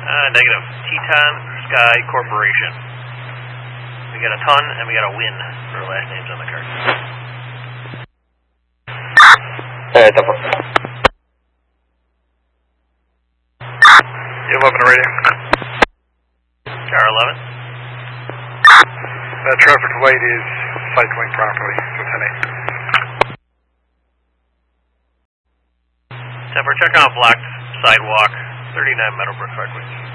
Negative. Teton Sky Corporation. We got a ton and we got a win for our last names on the card. Temper. You 11 radio. Car 11. Traffic light is cycling properly, so 10-8. Temper, check on blocked sidewalk, 39 Meadowbrook Parkway.